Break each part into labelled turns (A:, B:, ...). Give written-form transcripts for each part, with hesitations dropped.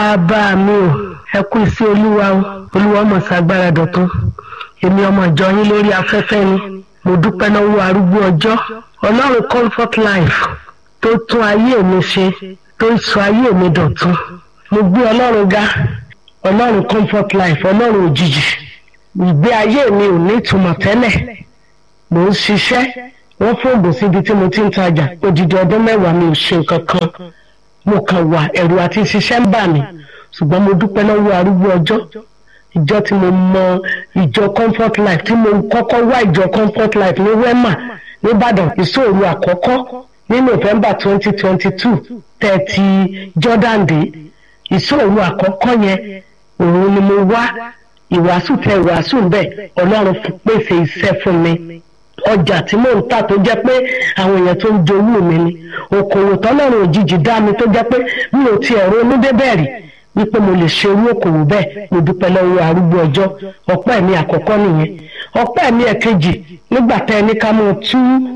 A: Bàbá mi ò, ẹ kú sí Olúwa o, Olúwa ọmọ ṣàgbára dọ̀tun. Èmi ọmọ ìjọ yín lórí afẹ́fẹ́ ni. Mo dúpẹ́ lọ́wọ́ arúgbó ọjọ́. Ọlọ́run Comfort Life tó tún ayé mi ṣe, tó ń sọ ayé mi dọ̀tun. Mo gbé Ọlọ́run ga. Ọlọ́run Comfort Life, Ọlọ́run òjijì. Ìgbé ayé mi ò ní ìtumọ̀ tẹ́lẹ̀. Mo ń ṣiṣẹ́. Wọ́n fòògùn síbi tí mo ti ń tajà. Odidi ọdún 10 mi ò ṣe nǹkan kan. Mo kàn wà ẹ̀rù àti ṣiṣẹ́ ń bà mí. Ṣùgbọ́n mo dúpẹ́ lọ́wọ́ arúgbó ọjọ́. Ìjọ tí mo mọ ìjọ Comfort Life, tí mo kọ́kọ́ wá ìjọ Comfort Life ní Wema nìbàdàn, ìṣòro àkọ́kọ́ ní November 2022 30 Jordan dé. Ìṣòro àkọ́kọ́ yẹn òun ni mo wá ìwàásù tẹ ìwàásù ń bẹ̀. Ọlọ́run pèsè iṣẹ́ fún mi. Ọjà tí mò ń tà tó jẹ́ pé àwọn èèyàn tó ń jowú mi ni. Òkòwò tọ́lọ́run òjijì dá mi tó jẹ́ pé mi ò tiẹ̀ ronú débẹ̀ rí wípé mo lè ṣe irú òkòwò bẹ́ẹ̀. Mo dúpẹ́ lọ́wọ́ arúgbó ọjọ́. Ọpẹ́ mi àkọ́kọ́ nìyẹn. Ọpẹ́ mi ẹ̀kejì, nígbà tẹ́ ẹ ní ká mo tú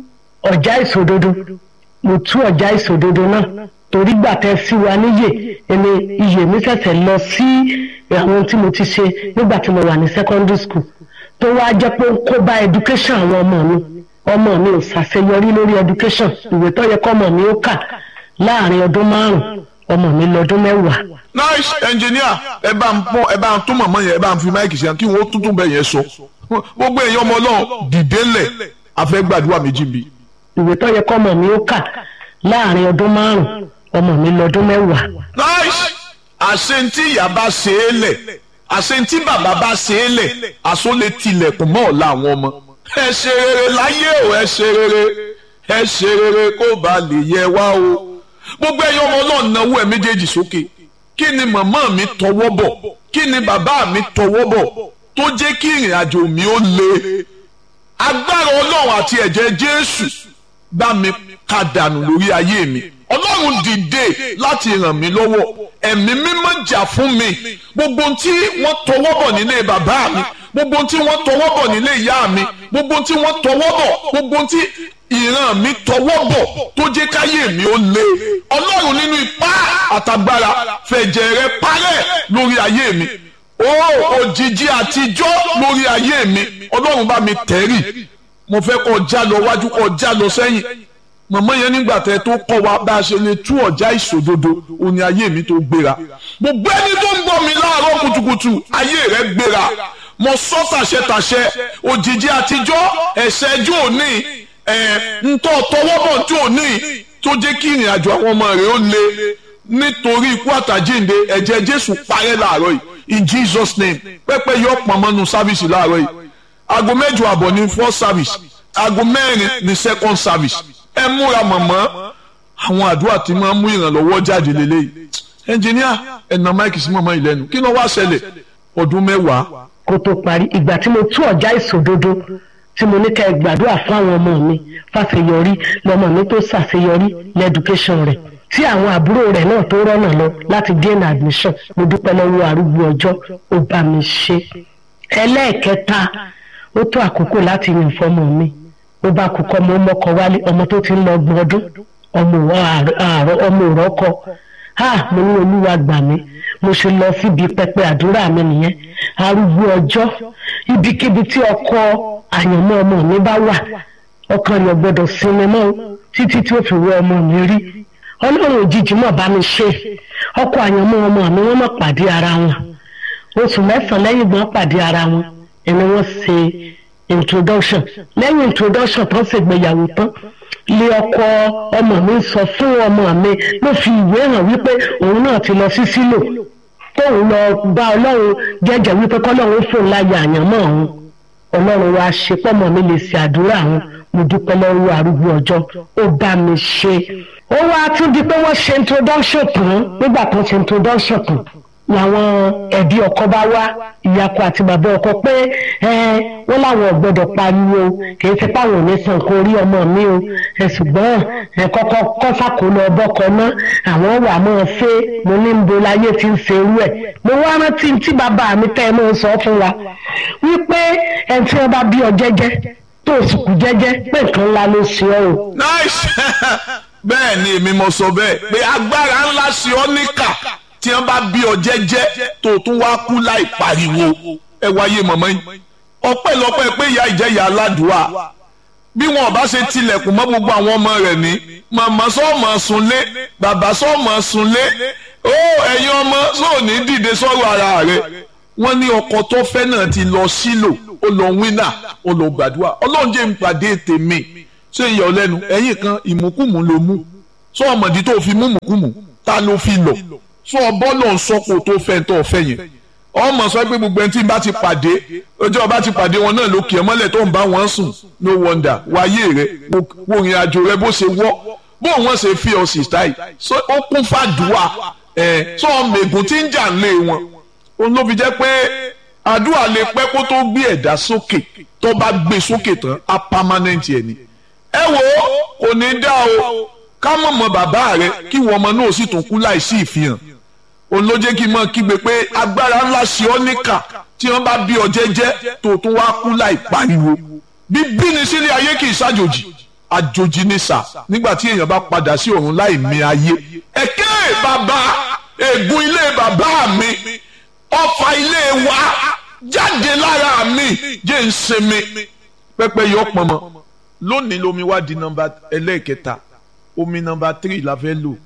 A: ọjà ìsòdodo. Mo tú ọjà ìsòdodo náà torí gbà tẹ́ sí wa níyè. Èmi iyè mi ṣẹ̀ṣẹ̀ lọ sí àwọn tí mo ti ṣe nígbà tí mo wà ní secondary school. Tó wá jẹ́ pé ó kó bá education àwọn ọmọ mi. Ọmọ mi ò ṣàṣeyọrí lórí education. Ìwé tó yẹ kọ́ ọmọ mi ó kà láàrin ọdún 5, ọmọ mi lọ́dún 10.
B: Nice engineer, ẹ bá ń tún mọ̀mọ́ yẹn, ẹ bá ń fi máìkì ṣe kí wọ́n tuntun bẹ́ẹ̀ yẹn sọ. Gbogbo èèyàn ọmọ náà dìde lẹ̀, a fẹ́ gbàdúrà méjì bí.
A: Ìwé tó yẹ kọ́ ọmọ mi ó kà láàrin ọdún 5, ọmọ mi lọ́dún 10.
B: Nice, àṣentí ìyá bá ṣe é lẹ̀, àṣentí bàbá bá ṣe é lẹ̀, àṣọ lè tilẹ̀kùn mọ́ ọ̀la àwọn ọmọ. Ẹ ṣe rere láyé o, ẹ ṣe rere, ẹ ṣe rere kó ba lè yẹ wá o. Gbogbo ẹ̀yin ọmọ náà náwó ẹ̀ méjèèjì sókè. Kí ni màmá mi tọwọ́ bọ̀? Kí ni bàbá mi tọwọ́ bọ̀ tó jẹ́ kí ìrìn àjò mi ó le? Agbára Ọlọ́run àti ẹ̀jẹ̀ Jésù bá mi ká dànù lórí ayé mi. Ọlọ́run dìde láti ràn mí lọ́wọ́. Ẹ̀mí mímọ́ jà fún mi. Gbogbo tí wọ́n tọwọ́ bọ̀ nílé bàbá mi, gbogbo tí wọ́n tọwọ́ bọ̀ nílé ìyá mi, gbogbo tí wọ́n tọwọ́ bọ̀, gbogbo tí ìran mi tọwọ́ bọ̀ tó jẹ́ káyé mi ó le. Ọlọ́run nínú ipá àtàgbára fẹ̀jẹ̀ rẹ̀ parẹ́ lórí ayé mi. Ó òjìji àtijọ́ lórí ayé mi. Ọlọ́run bá mi tẹ̀rì. Mo fẹ́ kó já lọ wájú, kó já lọ sẹ́yìn. Màmá yẹn nígbà tẹ́ tó kọ́ wa bá a ṣe lè tú ọjà ìṣòdodo, òun ni ayé mi tó gbéra. Gbogbo ẹni tó ń gbọ́ mi láàárọ̀ kùtùkùtù, ayé rẹ̀ gbéra. Mo sọ tàṣẹtàṣẹ, òjìji àtijọ́, ẹ̀ṣẹ̀ ẹjọ́ òní, ntọ́ tọwọ́bọ̀ tí ò ní tó jẹ́ kí ìrìn àjò àwọn ọmọ rẹ̀ ó le nítorí ikú àtàjíǹde. Ẹ̀jẹ̀ Jésù parẹ́ láàárọ̀ yìí in Jesus name. Pẹ́pẹ́ yọ pọ̀nmọ́nu sáfìsì láàárọ̀ yìí. Aago 8:30 ní first service, aago 4 ní second service. Ẹ múra mọ̀mọ́, àwọn àdúrà tí máa ń mú ìrànlọ́wọ́ jáde lélẹ́yìí. Ẹnjìníà, ẹ̀nà máìkì sí mọ̀mọ́ ìlẹ́nu kí ló wá ṣẹlẹ̀ ọdún 10.
A: Kó tó parí, ìgbà tí mo tú ọjà ìsòdodo tí mo ní ká ẹ gbàdúrà fún àwọn ọmọ mi fàṣeyọrí, lọmọ mi tó ṣàṣeyọrí lẹ́dúkéṣọ̀n rẹ̀, tí àwọn àbúrò rẹ̀ náà tó rọ́nà lọ láti gain admission. Mo dúpẹ́ lọ́wọ́ arúgbó ọjọ́, ó bá mi ṣe. Ẹlẹ́ẹ̀kẹta, ó tó àkókò láti yàn fọ́mọ mi. Ó bá kúkọ mo mọ́kọ wálé, ọmọ tó ti ń lọ 30 ọdún, ọmọ òrọ́kọ. Mo ní Olúwa gbà mí. Mo ṣe lọ síbi pẹpẹ àdúrà mi nìyẹn. Arúgbó ọjọ́, ibikíbi tí ọkọ àyànmọ́ ọmọ mi bá wà, ọkàn rẹ̀ gbọ́dọ̀ sinmi mọ́ títí tí ó fi wọ ọmọ mi rí. Ọlọ́run òjijì mọ̀ bá mi ṣe. Ọkọ àyànmọ́ ọmọ mi wọ́n mọ̀ pàdé ara wọn. Oṣù 9 lẹ́yìn gbọ́n pàdé ara wọn. Ẹni wọ́n ṣe introduction. Lẹ́yìn introduction tán ṣègbéyàwó tán, ilé ọkọ ọmọ mi sọ fún ọmọ mi, ló fi ìwé hàn wípé òun náà ti lọ sí sílò. Tóun lọ bá Ọlọ́run jẹ́jẹ́ wípé kọ́lọ́run fòun láyé àyànmọ́ òun. Ọlọ́run wa ṣe pọ́mọ mi lè ṣe àdúrà òun. Mo dúpẹ́ lọ́wọ́ arúgbó ọjọ́, ó bá mi ṣe. Ó wá tún di pé wọ́n ṣe introduction tán. Nígbà tó ṣe introduction tán làwọn ẹbí ọkọ bá wá, ìyàkọ àti bàbá ọkọ pé wọ́n láwọn ò gbọ́dọ̀ pariwo, kìí ṣe páwọn ò ní san kó rí ọmọ mi o. Ṣùgbọ́n kọ́kọ́ kọ́sàkólọ ọbọ̀kọ náà àwọn wà máa ṣe. Mo ní ń bo láyé tí ń ṣe irú ẹ̀. Mo wá rántí tí bàbá mi tẹ́ ẹ máa sọ fún wa wípé ẹni tí wọ́n bá bí ọ jẹ́jẹ́ tó o sì kú jẹ́jẹ́ pé nǹkan ńlá ló ṣe ọ́ o.
B: Nice. Bẹ́ẹ̀ ni èmi mo sọ bẹ́ẹ̀ pé agbára ńlá ṣe ọ́ níkà tí wọ́n bá bí ọ jẹ́jẹ́ tó tún wá kú láì pariwo ẹ wáyé mọ̀mọ́ yìí ọpẹ́lọpẹ́ pé ìyá ìjẹ́yà aládùúà bí wọn ò bá ṣe tilẹ̀kùn mọ́ gbogbo àwọn ọmọ rẹ̀ ní màmá sọ́ọ̀mọ̀ sunlé bàbá sọ́ọ̀mọ̀ sunlé ó ẹ̀yin ọmọ sóò ní dìde sọ́rọ̀ ara rẹ̀ wọ́n ní ọkọ tó fẹ́ náà ti lọ sílò ó lọ wínà ó lọ gbàdúrà ọlọ́run jẹ́ ìpàdé tèmi ṣé ìyà ọlẹ́nu ẹ̀yìn kan ìmùkùmù ló mú sọ ọmọdé tó fi mú mùkùmù ta ló fi lọ sọ bọ́ọ̀lù sọ́kò tó fẹ́ tó fẹ́ yẹn ọmọ sọ pé gbogbo ẹni tí bá ti pàdé ọjọ́ bá ti pàdé wọn náà ló kì í mọ́lẹ̀ tó ń bá wọn sùn no wonder wáyé rẹ wo ìrìn àjò rẹ bó ṣe wọ́ bó wọn ṣe fi ọ sí táì ó kún fàdúrà sọ mẹ̀gùn tí ń jà ń lé wọn òun ló fi jẹ́ pé àdúrà lè pẹ́ kó tó gbé ẹ̀dá sókè tó bá gbé sókè tán á permanent ẹ̀ ni ẹ wo kò ní dá o ká mọ̀ mọ́ bàbá rẹ kí wọ́n ọmọ náà sì tún kú láìsí ìfihàn òun ló jẹ́ kí n mọ̀ kígbe pé agbára ńlá ṣe ọ́ níkà tí wọ́n bá bí ọ jẹ́jẹ́ tó tún wá kú láì pariwo bíbí ni sílé ayé kì í ṣàjòjì àjòjì ni sà nígbà tí èèyàn bá padà sí ọ̀run láì mí ayé ẹ̀kẹ́ bàbá ègún ilé bàbá mi ọfà ilé wa jáde lára mi jẹ́ ń sinmi pẹ́pẹ́ yọ pọnmọ lónìí lomi wá di nọ́mbà ẹlẹ́ẹ̀kẹta omi nọ́mbà 3 la fẹ́ lò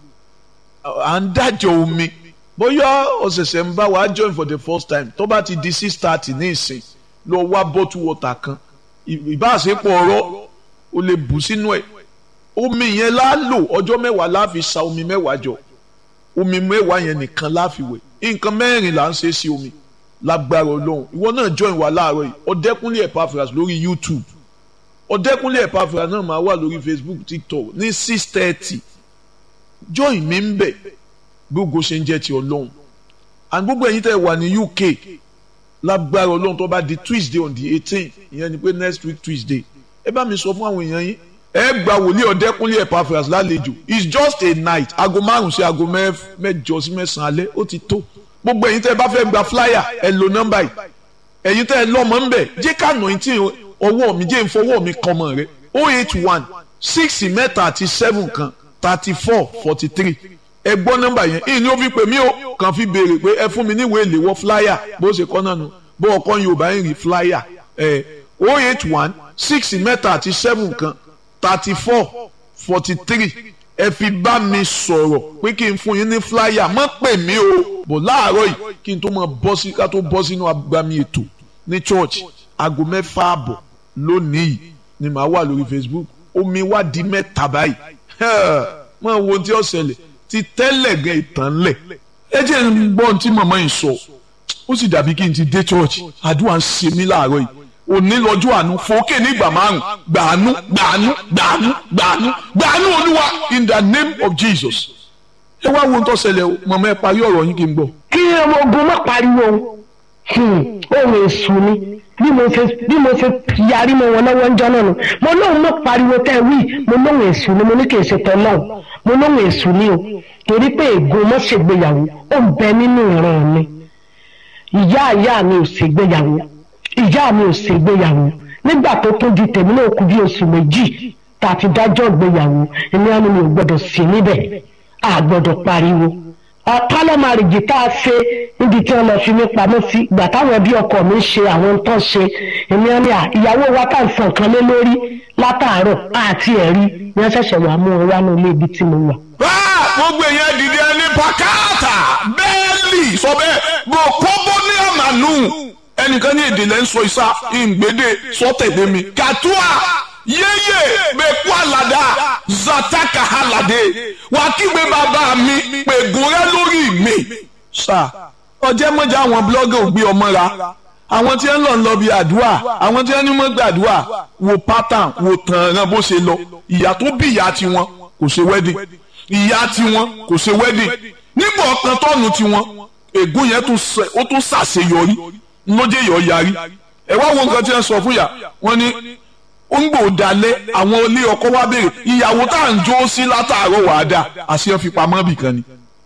B: à ń dájọ́ omi bóyá ọ̀sẹ̀sẹ̀ ń bá wa join for the first time tó bá ti di 6:30 ní ìsìn lọ wá bottle water kan ìbáṣepọ̀ ọ̀rọ̀ o lè bù sínú ẹ̀ omi yẹn la lò ọjọ́ 10 la fi sa omi 10 jọ omi 10 yẹn nìkan la fi wẹ̀ nǹkan 4 là ń ṣe sí omi lágbára Ọlọ́run ìwọ náà join wa láàárọ̀ yìí Ọ̀dẹ́kúnlé Epaphras lórí YouTube Ọ̀dẹ́kúnlé Epaphras náà máa wà lórí Facebook TikTok ní 6:30 join mi ń bẹ̀ gbogbo ṣe ń jẹ́ ti Ọlọ́run and gbogbo ẹ̀yin tẹ́ wà ní UK lágbára Ọlọ́run tó bá di Tuesday on the 18th ìyẹn ni pé next week Tuesday ẹ bá mi sọ fún àwọn èèyàn yín ẹ gba wòlíì Ọ̀dẹ́kúnlé Epaphras lálejò it's just a night aago 5 sí aago 8 sí 9 alẹ́ ó ti tó gbogbo ẹ̀yin tẹ́ bá fẹ́ gba flyer ẹ lo nọ́mbà yìí ẹ̀yin tẹ́ lọ́mọ ń bẹ̀ jẹ́ ká nà tí ọwọ́ mi jẹ́ ìfọwọ́ mi kan mọ̀ rẹ 081 6 mẹ́ta àti 7 kan 34 43 ẹ gbọ́ nọ́mbà yẹn ìní ó fi pè mí o kàn fi béèrè pé ẹ fún mi níwèé ìléwọ́ flyer bó ṣe kọ́ náà nù bó ọkọ Yorùbá ń rí flyer 081 6 mẹ́ta àti 7 kan 34 43 ẹ fi bá mi sọ̀rọ̀ pé kí n fún yín ní flyer má pè mí o bò láàárọ̀ yìí kí n tó mọ bọ́ sí ká tó bọ́ sínú agbami ètò ní church aago 6:30 lónìí ni màá wà lórí Facebook omi wá di 3 báyìí mọ wo ohun tí ó ṣẹlẹ̀ ti tẹ́lẹ̀ gan ìtàn lẹ̀ ẹ jẹ́ ń gbọ́ ohun tí màmá yìí sọ ó sì dàbí kí n ti dé church àdúrà ń ṣe mí láàárọ̀ yìí òní lọ́jọ́ àánú fòókè ní ìgbà 5 gbàánú gbàánú gbàánú gbàánú gbàánú Olúwa in the name of Jesus ẹ wá wo ohun tó ṣẹlẹ̀ o màmá ẹ parí ọ̀rọ̀ yín kí n gbọ́.
A: kí ọmọ ogun má pariwo ohun èṣù ni bí mo ṣe yarí mọ́ wọn lọ́wọ́ ń jọ náà nù mo lóun má pariwo tẹ́ wí mo lóun èṣù ni mo ní kì í ṣe tọ́ náà mo lóun èṣù ni o torí pé ègún mọ́ ṣègbéyàwó ó ń bẹ nínú ìran mi ìyá mi ò ṣègbéyàwó ìyá mi ò ṣègbéyàwó nígbà tó tún di tèmi náà kù bí oṣù 2 tá a ti dájọ́ ìgbéyàwó èmi á ní mi ò gbọ́dọ̀ sí níbẹ̀ a gbọ́dọ̀ pariwo ọ̀pálọ́màrìjì tá a ṣe níbi tí wọ́n lọ fi mí pamọ́ sí ìgbà táwọn ẹbí ọkọ mi ṣe àwọn tó ṣe èmi á ní ìyàwó wa tá à ń sàn kan lé lórí látàárọ̀ àti ẹ̀rí ni wọ́n ṣẹ̀ṣẹ̀ wà mú wọn wá ní ilé ibi tí mo wà.
B: gbogbo èèyàn dìde ẹni pàkátà bẹ́ẹ̀lì sọ bẹ́ẹ̀ bò kọ́bọ́ ní àmàlù ẹnìkan ní èdè lẹ́ ń sọ ìsá ìgbédè sọ́tẹ̀dé mi kàtúà yéyé bẹ́ẹ̀kú àlàdà zataka àlàdé wà kígbe bàbá mi pègùn rẹ lórí mi. sà ọjẹ́ mọ́jà àwọn blọ́gà ò gbé ọmọ ra àwọn tí wọ́n lọ bí àdúrà àwọn tí wọ́n ní mọ́ gbàdúrà wo pattern wo tàn-án bó ṣe lọ ìyá tó bí ìyá tiwọn kò ṣe wedding ìyá tiwọn kò ṣe wedding nígbà ọ̀kan tọ́ọ̀nù tiwọn ègún yẹn ó tún ṣàṣeyọrí lójé yọ yarí ẹ wá wo nǹkan tí wọ́n sọ fún yà wọ́n ní ó ń gbò dalẹ̀ àwọn ilé ọkọ wa béèrè ìyàwó tá à ń jó sí látàárọ̀ wàá dà àṣeyàn fi pamọ́ bìkan ni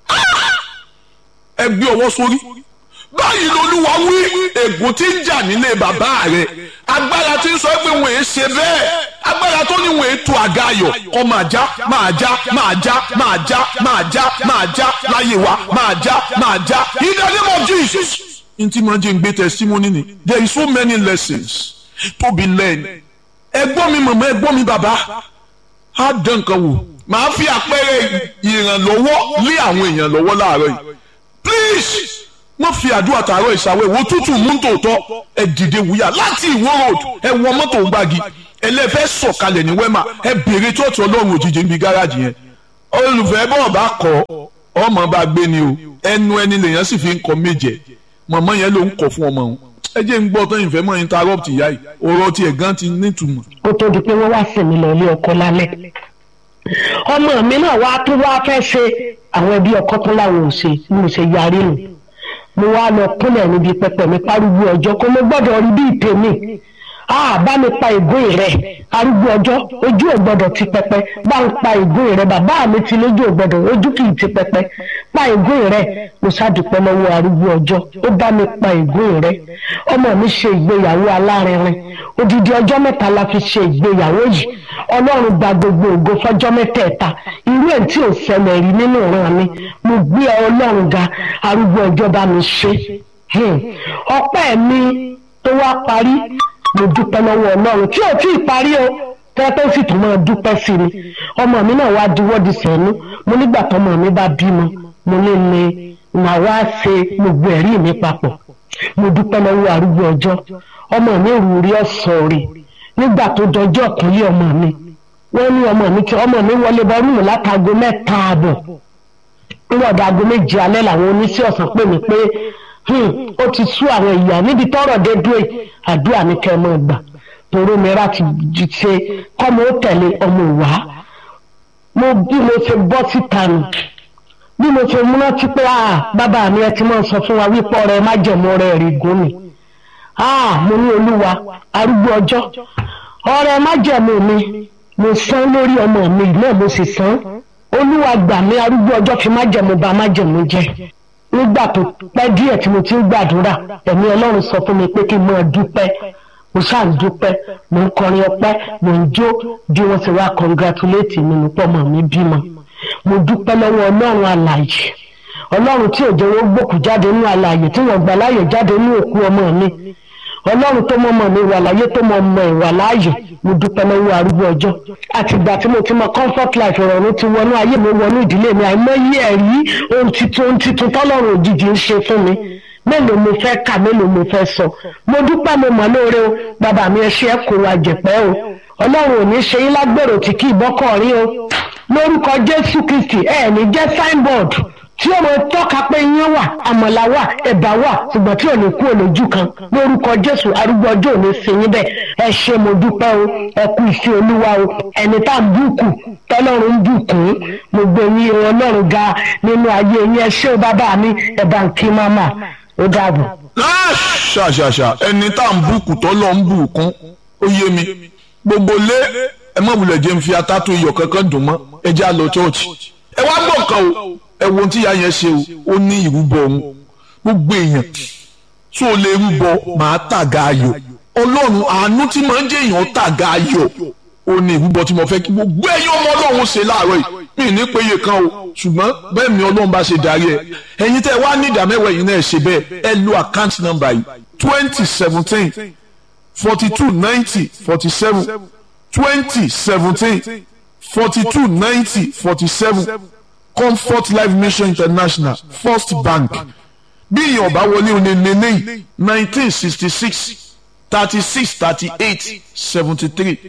B: ẹ gbé ọwọ́ sórí báyìí lolúwa wí ègún tí ń jà nílé bàbá rẹ agbára tí ń sọ pé wọn èé ṣe bẹ́ẹ̀ agbára tó ní wọn ètò àga ayọ̀ kọ́ máa já máa já máa já máa já máa já máa já láyé wa máa já máa já in the name of Jesus. ntí máa jẹ́ ń gbé testimony ni there is so many lessons to be learned. ẹ̀gbọ́n mi màmá ẹ̀gbọ́n mi bàbá á dán nǹkan wò màá fi àpẹẹrẹ ìrànlọ́wọ́ lé àwọn èèyàn lọ́wọ́ láàárọ̀ yìí please wọ́n fi àdúrà tààrọ̀ ìsàwọ̀ ìwò tútù mú tòótọ́ ẹ dìde wúyà láti Ìwó road ẹ wọ mọ́tò gbági ẹlẹ́fẹ́ sọ̀kalẹ̀ ní wẹ́mà ẹ bèrè chọ́ọ̀tù ọlọ́run òjijì níbi gáràjì yẹn olùfẹ́ bọ́ọ̀ bá kọ́ ọmọ bá gbé ni o ẹnu ẹni lèèyàn sì fi ń kọ méje mọ̀mọ́ yẹn ló ń kọ̀ fún ọmọ òun ẹ jẹ́ ń gbọ́ tó ìfẹ́ mọ́ interrupt ìyá yìí ọ̀rọ̀ tiẹ̀ gan ti nítumọ̀.
A: ó tó di pé wọ́n wá sí mi lọ ilé ọkọ lálẹ́ ọmọ mi náà wá tó wá fẹ́ ṣe àwọn ẹbí ọkọ tó láwọn ò ṣe mo ṣe yarí nù mo wá lọ kúnlẹ̀ níbi pẹpẹ mi párúgbó ọjọ́ kó mo gbọ́dọ̀ rí bí ìtẹ̀mí bá mi pa ìgún rẹ arúgbó ọjọ́ ojú ò gbọ́dọ̀ ti pẹpẹ bá ń pa ìgún rẹ bàbá mi ti lójú ò gbọ́dọ̀ ojú kì í ti pẹpẹ pa ìgún rẹ mo ṣàdúpẹ́ lọ́wọ́ arúgbó ọjọ́ ó bá mi pa ìgún rẹ ọmọ mi ṣe ìgbéyàwó alárinrin odidi ọjọ́ mẹ́ta la fi ṣe ìgbéyàwó yìí Ọlọ́run gba gbogbo ògo fọ́jọ́ mẹ́tẹ̀ẹ̀ta irú ẹ̀ tí ò ṣẹlẹ̀ rí nínú ìran mi mo gbé Ọlọ́run ga arúgbó ọjọ́ bá mi ṣe ọpẹ́ mi tó wá parí mo dúpẹ́ lọ́wọ́ Ọlọ́run tí ò tí ì parí o tẹ́tẹ́ sì tún máa dúpẹ́ sí ni ọmọ mi náà wá diwọ́ di sẹ́nu mo nígbà tọ́mọ mi bá bímọ mo ní ní màá wá ṣe gbogbo ẹ̀rí mi papọ̀ mo dúpẹ́ lọ́wọ́ arúgbó ọjọ́ ọmọ mi rú rí ọ̀sọ̀ rè nígbà tó dọjọ́ kúnlé ọmọ mi wọ́n ní ọmọ mi wọlé bọ́rùmù látago 3:30 ńlọ́dọ̀ aago 7 alẹ́ làwọn oníṣẹ́ ọ̀sán pè mí pé ó ti sú àwọn ìyá níbi tọ́rọ̀ dé dúró àdúrà ní kẹ́ ẹ mọ́ gbà torí mìíràn ti ṣe kọ́mọ ó tẹ̀lé ọmọ ìwá bí mo ṣe bọ́ síta nù bí mo ṣe múná tí pé bàbá mi ẹ ti máa sọ fún wa wípé ọ̀rẹ́ májẹ̀mú ọ̀rẹ́ rẹ̀ gún mi mo ní Olúwa arúgbó ọjọ́ ọ̀rẹ́ májẹ̀mú mi mo san lórí ọmọ mi náà mo sì san Olúwa gbà mí arúgbó ọjọ́ fi májẹ̀mú bà májẹ̀mú jẹ́ nígbà tó pẹ́ díẹ̀ tí mo ti ń gbàdúrà ẹ̀mí Ọlọ́run sọ fún mi pé kí n máa dúpẹ́ mo ṣáà ń dúpẹ́ mo ń kọrin ọpẹ́ mo ń jó bí wọ́n ti wá congratulate mi nípa ọmọ mi bímọ mo dúpẹ́ lọ́wọ́ Ọlọ́run alààyè Ọlọ́run tí òjò wọn gbòkú jáde nínú alààyè tí wọ́n gbà láàyè jáde nínú òkú ọmọ mi Ọlọ́run tó mọ ọmọ mi wà láyé tó mọ ọmọ ìwà láàyè mo dúpẹ́ lọ́wọ́ arúgbó ọjọ́ àtìgbà tí mo ti mọ comfort life ìrọ̀rùn ti wọnú ayé mi wọnú ìdílé mi àìmọye ẹ̀rí ohun titun tọ́lọ́run òjijì ń ṣe fún mi mélòó mo fẹ́ kà mélòó mo fẹ́ sọ mo dúpẹ́ mo mọ̀ lóore o bàbá mi ẹ ṣe ẹ kó wa jẹ̀pẹ́ o Ọlọ́run ò ní ṣe yín lágbèrò tí kì í bọ́kọ̀ rí o lórúkọ Jésù Kristi ẹ ní jẹ́ signboard tí ó mọ tọ́ka pé iyán wà àmàlà wà ẹ̀bà wà ṣùgbọ́n tí ò ní kú olójú kan lórúkọ Jésù arúgbó ọjọ́ ò ní ṣe yín bẹ́ẹ̀ ẹ ṣé mo dúpẹ́ o ẹ kú ìfẹ́ Olúwa o ẹni tá à ń bùkù tọ́lọ́run ń bùkún mo gbé yín Ọlọ́run ga nínú ayé yín ẹ ṣé o bàbá mi ẹ bá ń kí máma ó dàbọ̀.
B: ṣàṣàṣà ẹni tá à ń bùkù tọ́lọ́ ń bùkún ó yé mi gbogbo lé ẹ má wulẹ̀ jẹ́ ń fi atátó iyọ̀ kankan dùn mọ́ ẹ já lọ chọ́ọ̀chì ẹ wá gbọ́ nǹkan o ẹ wo ohun tí ìyá yẹn ṣe o ó ní ìrúbọ òun gbogbo èèyàn tó lè rúbọ màá tàga ayọ̀ Ọlọ́run àánú tí màá jẹ́ èèyàn tàga ayọ̀ ó ní ìrúbọ tí mo fẹ́ kí gbogbo ẹ̀yin ọmọ Ọlọ́run ṣe láàárọ̀ yìí mi ní péye kan o ṣùgbọ́n bẹ́ẹ̀ ni Ọlọ́run bá ṣe darí ẹ ẹ̀yin tẹ́ wá ní ìdámẹ́wàá yìí náà ṣe bẹ́ẹ̀ ẹ lo account number yìí 2017 42 90 47 2017 42 90 47 Comfort Life Mission International First Bank bí èèyàn bá wọlé òní nìyí 1966 36 38 73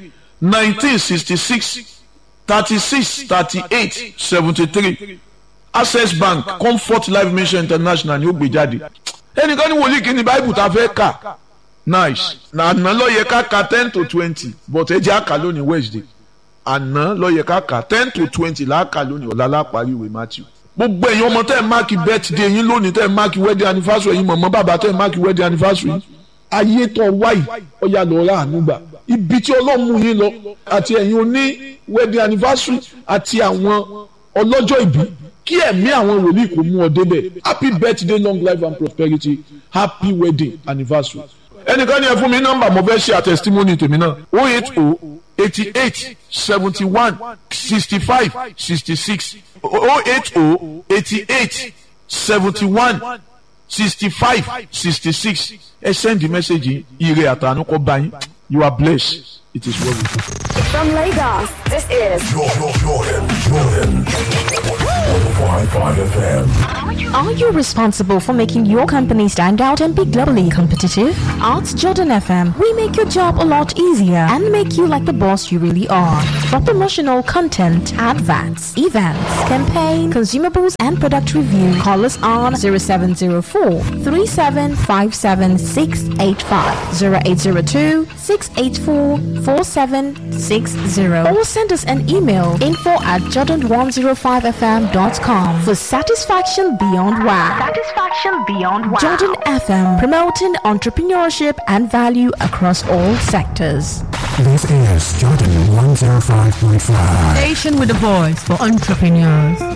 B: 1966 36 38 73 Access Bank Comfort Life Mission International ni ó gbé jáde ẹnìkan ní wòlíì kí ni báìbù tá a fẹ́ kà nice àná ló yẹ ká ka 10 to 20 but ẹ jẹ́ àkà lónìí Wednesday àná ló yẹ ká kà 10 to 20 láàkà lónìí ọ̀la lápárí ìwé Matthew gbogbo ẹ̀yin ọmọ tẹ́ ẹ̀ máàkì birthday yín lónìí tẹ́ ẹ̀ máàkì wedding anniversary yín mọ̀mọ́ bàbá tẹ́ ẹ̀ máàkì wedding anniversary yín ayé tó wáyì ọ̀yà lọ́ọ́ rà àánú gbà ibi tí Ọlọ́run mú yín lọ àti ẹ̀yin oní wedding anniversary àti àwọn ọlọ́jọ́ ìbí kí ẹ̀mí àwọn wòlíì kò mú ọ débẹ̀ happy birthday long life and prosperity happy wedding anniversary. ẹnìkan ní ẹ fún mi nọ́mbà mo fẹ́ ṣe àtẹ̀sítímọ́nì tèmi náà 080 88 71 65 66 080 88 71 65 66. Send the message. Ire àtàánú kó bá yín. You are blessed. It is well with you.
C: From Lagos, this is
D: Jordan 105.5 FM.
E: Are you responsible for making your company stand out and be globally competitive? At Jordan FM, we make your job a lot easier and make you like the boss you really are. For promotional content, adverts, events, campaign, consumables, and product review, call us on 0704 3757 685, 0802 684 4760, or send us an email info@jordan105fm.com for satisfaction beyond wow.
C: Satisfaction Beyond Wow.
E: Jordan FM, promoting entrepreneurship and value across all sectors.
D: This is Jordan 105.5.
F: Station with a voice for entrepreneurs.